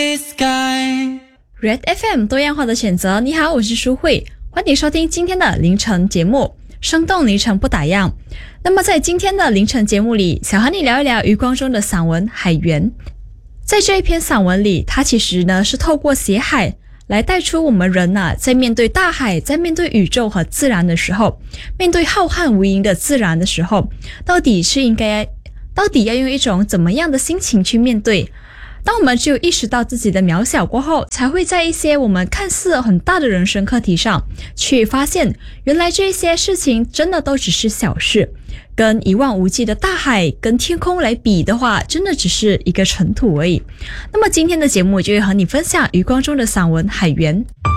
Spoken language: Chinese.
Red FM 多样化的选择，你好，我是舒慧，欢迎收听今天的凌晨节目，生动凌晨不打烊。那么在今天的凌晨节目里，想和你聊一聊余光中的散文《海缘》。在这一篇散文里，它其实呢是透过写海来带出我们人在面对大海，在面对宇宙和自然的时候，面对浩瀚无垠的自然的时候，到底要用一种怎么样的心情去面对。当我们只有意识到自己的渺小过后，才会在一些我们看似很大的人生课题上去发现，原来这些事情真的都只是小事，跟一望无际的大海跟天空来比的话，真的只是一个尘土而已。那么今天的节目就会和你分享余光中的散文《海缘》。